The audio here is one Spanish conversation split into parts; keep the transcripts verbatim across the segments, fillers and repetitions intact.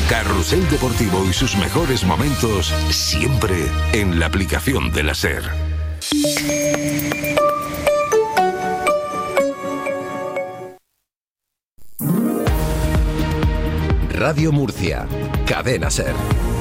Carrusel Deportivo y sus mejores momentos siempre en la aplicación de la SER. Radio Murcia, Cadena SER.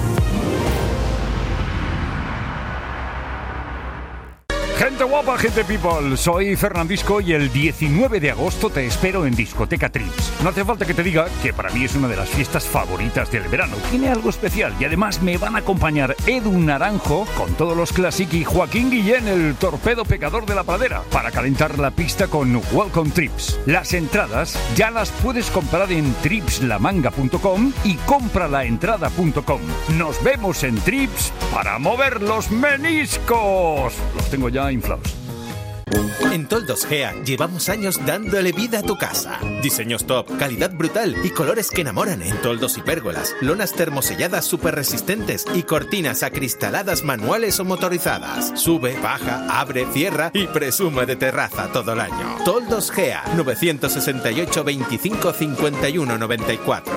Gente guapa, gente people, soy Fernandisco y el diecinueve de agosto te espero en Discoteca Trips. No hace falta que te diga que para mí es una de las fiestas favoritas del verano. Tiene algo especial y además me van a acompañar Edu Naranjo con todos los Classic y Joaquín Guillén, el torpedo pecador de la pradera, para calentar la pista con Welcome Trips. Las entradas ya las puedes comprar en trips la manga punto com y compralaentrada punto com. Nos vemos en Trips para mover los meniscos. Los tengo ya inflados. En Toldos Gea llevamos años dándole vida a tu casa. Diseños top, calidad brutal y colores que enamoran en toldos y pérgolas, lonas termoselladas súper resistentes y cortinas acristaladas manuales o motorizadas. Sube, baja, abre, cierra y presume de terraza todo el año. Toldos Gea, nueve seis ocho, veinticinco, cincuenta y uno, noventa y cuatro.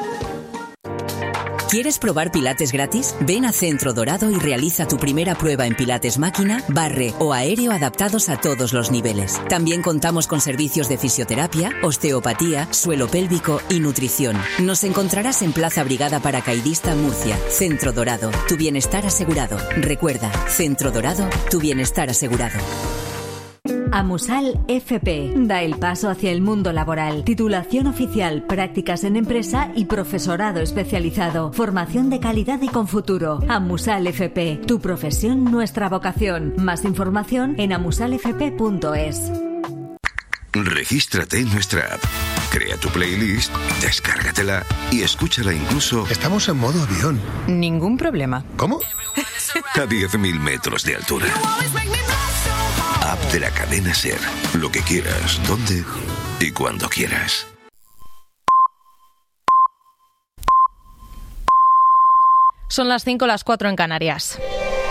¿Quieres probar pilates gratis? Ven a Centro Dorado y realiza tu primera prueba en pilates máquina, barre o aéreo adaptados a todos los niveles. También contamos con servicios de fisioterapia, osteopatía, suelo pélvico y nutrición. Nos encontrarás en Plaza Brigada Paracaidista, Murcia. Centro Dorado, tu bienestar asegurado. Recuerda, Centro Dorado, tu bienestar asegurado. Amusal F P da el paso hacia el mundo laboral. Titulación oficial, prácticas en empresa y profesorado especializado. Formación de calidad y con futuro. Amusal F P, tu profesión, nuestra vocación. Más información en amusal f p punto es. Regístrate en nuestra app. Crea tu playlist, descárgatela y escúchala incluso... Estamos en modo avión. Ningún problema. ¿Cómo? A diez mil metros de altura. App de la cadena SER. Lo que quieras, donde y cuando quieras. Son las cinco, las cuatro en Canarias.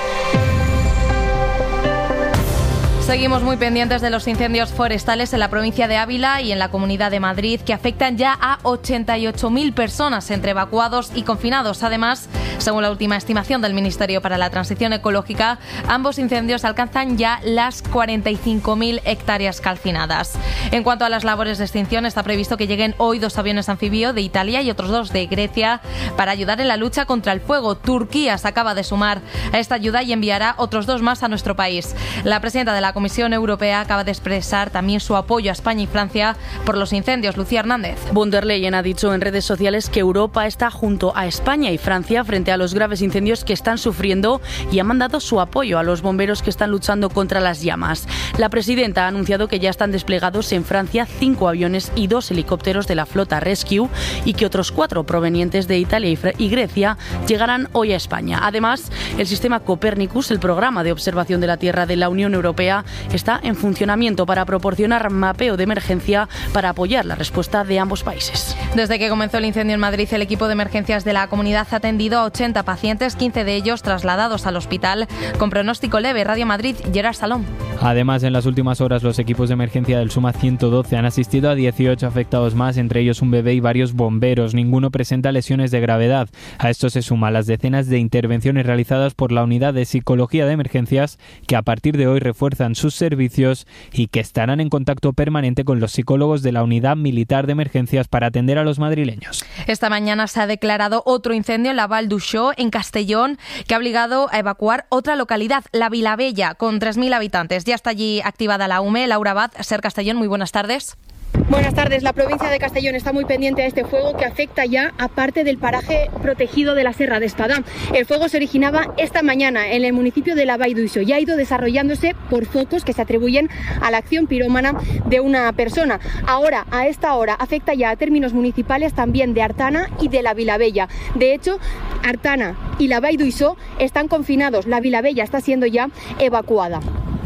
Seguimos muy pendientes de los incendios forestales en la provincia de Ávila y en la Comunidad de Madrid, que afectan ya a ochenta y ocho mil personas entre evacuados y confinados. Además, según la última estimación del Ministerio para la Transición Ecológica, ambos incendios alcanzan ya las cuarenta y cinco mil hectáreas calcinadas. En cuanto a las labores de extinción, está previsto que lleguen hoy dos aviones anfibio de Italia y otros dos de Grecia para ayudar en la lucha contra el fuego. Turquía se acaba de sumar a esta ayuda y enviará otros dos más a nuestro país. La presidenta de la Comisión Europea acaba de expresar también su apoyo a España y Francia por los incendios. Lucía Hernández. Von der Leyen ha dicho en redes sociales que Europa está junto a España y Francia frente a los graves incendios que están sufriendo y ha mandado su apoyo a los bomberos que están luchando contra las llamas. La presidenta ha anunciado que ya están desplegados en Francia cinco aviones y dos helicópteros de la flota Rescue y que otros cuatro provenientes de Italia y Grecia llegarán hoy a España. Además, el sistema Copernicus, el programa de observación de la Tierra de la Unión Europea, está en funcionamiento para proporcionar mapeo de emergencia para apoyar la respuesta de ambos países. Desde que comenzó el incendio en Madrid, el equipo de emergencias de la comunidad ha atendido a ochenta pacientes, quince de ellos trasladados al hospital con pronóstico leve. Radio Madrid, Gerard Salón. Además, en las últimas horas, los equipos de emergencia del SUMA ciento doce han asistido a dieciocho afectados más, entre ellos un bebé y varios bomberos. Ninguno presenta lesiones de gravedad. A esto se suman las decenas de intervenciones realizadas por la Unidad de Psicología de Emergencias, que a partir de hoy refuerzan sus servicios y que estarán en contacto permanente con los psicólogos de la Unidad Militar de Emergencias para atender a los madrileños. Esta mañana se ha declarado otro incendio en la Val d'Uixó, en Castellón, que ha obligado a evacuar otra localidad, la Vilavella, con tres mil habitantes. Ya está allí activada la U M E. Laura Abad, SER Castellón, muy buenas tardes. Buenas tardes. La provincia de Castellón está muy pendiente a este fuego que afecta ya a parte del paraje protegido de la Serra de Espadán. El fuego se originaba esta mañana en el municipio de la Val d'Uixó y ha ido desarrollándose por focos que se atribuyen a la acción pirómana de una persona. Ahora, a esta hora, afecta ya a términos municipales también de Artana y de la Vilavella. De hecho, Artana y la Val d'Uixó están confinados. La Vilavella está siendo ya evacuada.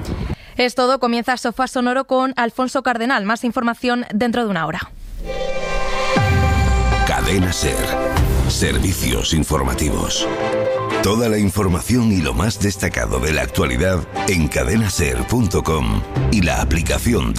Es todo. Comienza Sofá Sonoro con Alfonso Cardenal. Más información dentro de una hora. Cadena SER. Servicios informativos. Toda la información y lo más destacado de la actualidad en cadena ser punto com y la aplicación de